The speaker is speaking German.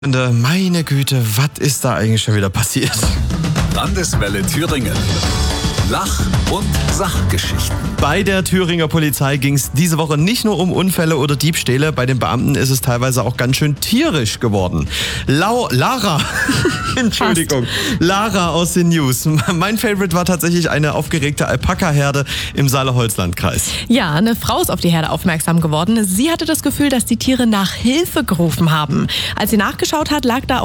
Meine Güte, was ist da eigentlich schon wieder passiert? Landeswelle Thüringen. Lach- und Sachgeschichten. Bei der Thüringer Polizei ging es diese Woche nicht nur um Unfälle oder Diebstähle. Bei den Beamten ist es teilweise auch ganz schön tierisch geworden. Lara, Entschuldigung, Lara aus den News. Mein Favorite war tatsächlich eine aufgeregte Alpaka-Herde im Saale-Holzland-Kreis. Ja, eine Frau ist auf die Herde aufmerksam geworden. Sie hatte das Gefühl, dass die Tiere nach Hilfe gerufen haben. Als sie nachgeschaut hat, lag da